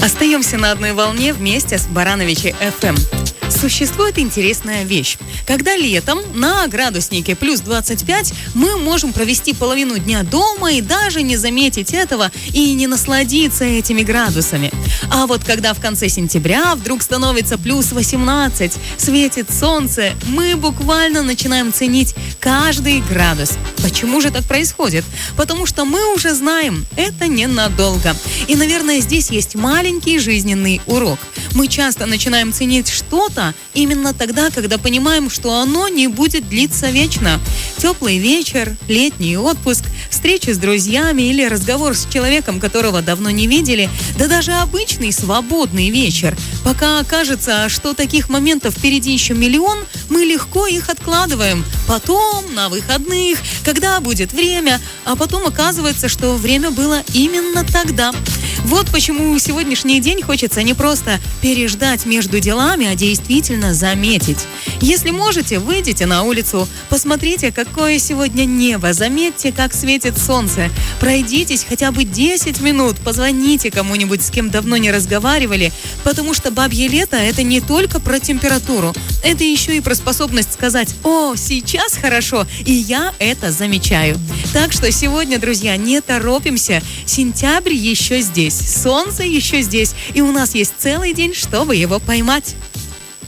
Остаемся на одной волне вместе с Барановичи FM. Существует интересная вещь. Когда летом на градуснике плюс 25 мы можем провести половину дня дома и даже не заметить этого и не насладиться этими градусами. А вот когда в конце сентября вдруг становится плюс 18, светит солнце, мы буквально начинаем ценить каждый градус. Почему же так происходит? Потому что мы уже знаем, это ненадолго. И, наверное, здесь есть маленький жизненный урок. Мы часто начинаем ценить что-то именно тогда, когда понимаем, что оно не будет длиться вечно. Теплый вечер, летний отпуск, встреча с друзьями или разговор с человеком, которого давно не видели, да даже обычный свободный вечер. Пока кажется, что таких моментов впереди еще миллион, мы легко их откладываем. Потом, на выходных, когда будет время, а потом оказывается, что время было именно тогда. Вот почему сегодняшний день хочется не просто переждать между делами, а действительно заметить. Если можете, выйдите на улицу, посмотрите, какое сегодня небо, заметьте, как светит солнце, пройдитесь хотя бы 10 минут, позвоните кому-нибудь, с кем давно не разговаривали, потому что бабье лето – это не только про температуру, это еще и про способность сказать: «О, сейчас хорошо, и я это замечаю». Так что сегодня, друзья, не торопимся, сентябрь еще здесь, солнце еще здесь, и у нас есть целый день, чтобы его поймать.